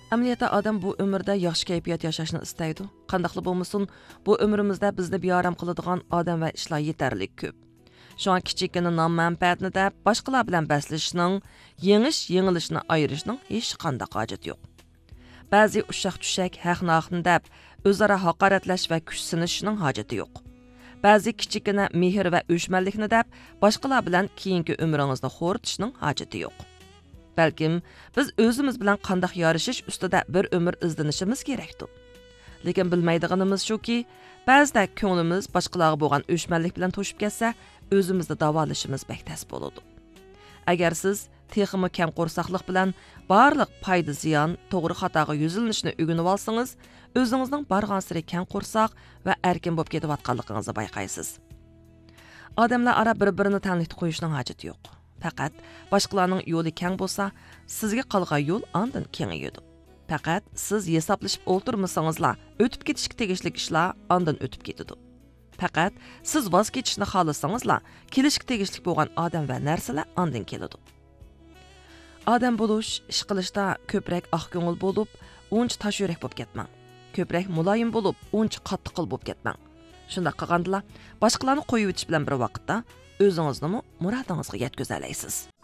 Amaliyotda odam bu umrda yaxshi kayfiyat yashashni istaydi. Qandaqli bo'lmasin, bu umrimizda bizni beoram qiladigan odam va ishlar yetarli ko'p. Shunga kichikina nom-manfaatni deb boshqalar bilan baslashning, yengilishni ayirishning hech qanday hojati yo'q. Ba'zi ushaq-tushak haq-nohaqni deb o'zaro haqoratlash va kuch sinishning hojati yo'q. Ba'zi kichikina mehr va o'shmanlikni deb boshqalar bilan keyingi umringizni xo'ritishning hojati yo'q. Balkim biz o'zimiz bilan qanday yorishish ustida bir umr izlanishimiz kerakdir. Lekin bilmaydiganimiz shuki, ba'zida ko'nglimiz boshqalarga bo'lgan o'shmanlik bilan to'shib ketsa, o'zimizni davolashimiz bektas bo'ladi. Agar siz texmi kam qo'rsaqlik bilan barliq foyda ziyon, to'g'ri xatoga yuzilinishni o'rganib olsangiz, o'zingizning bargan sari kam qo'rsaq va erkin bo'lib ketayotganligingizni bayqaysiz. Odamlar ara bir-birini tanlib qo'yishning hojati yo'q. Faqat boshqalarning yo'li keng bo'lsa, sizga qolgan yo'l ondan kengayadi. Faqat siz hisoblashib o'tirmasangizlar, o'tib ketishga tegishli ishlar ondan o'tib ketadi. Faqat siz voz kechishni xohlasangizlar, kelishga tegishli bo'lgan odam va narsalar ondan keladi. Odam bo'lish, ish qilishda ko'proq oq ko'ngil bo'lib, uncha tosh yurak bo'lib ketmang. Ko'proq muloyim bo'lib, uncha qattiq bo'lib ketmang. Shunda qilgandilar, boshqalarni qo'yib o'tish bilan bir vaqtda o'zingizni murodingizga yetkaza olasiz.